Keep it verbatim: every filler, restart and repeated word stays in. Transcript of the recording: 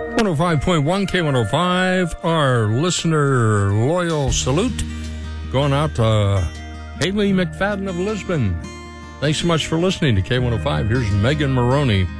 one oh five point one K one oh five, our listener loyal salute going out to Haley McFadden of Lisbon. Thanks so much for listening to K one oh five. Here's Megan Maroney.